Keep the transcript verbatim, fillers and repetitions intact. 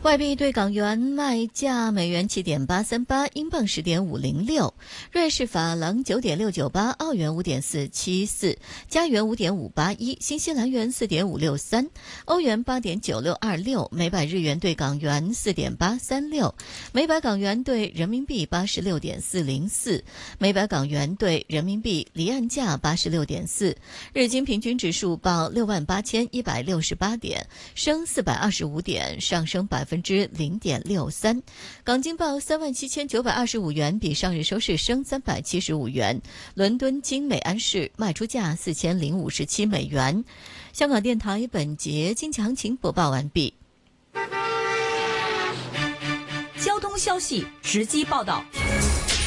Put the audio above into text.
外币对港元卖价：美元七点八三八，英镑十点五零六，瑞士法郎九点六九八，澳元五点四七四，加元五点五八一，新西兰元四点五六三，欧元八点九六二六，每百日元对港元四点八三六，每百港元对人民币八十六点四零四，每百港元对人民币离岸价八十六点四。日经平均指数报六万八千一百六十八点，升四百二十五点，上升百分之零点六三。港金报三万七千九百二十五元，比上日收市升三百七十五元。伦敦金美安市卖出价四千零五十七美元。香港电台本节经济行情播报完毕。 交通消息直击报道。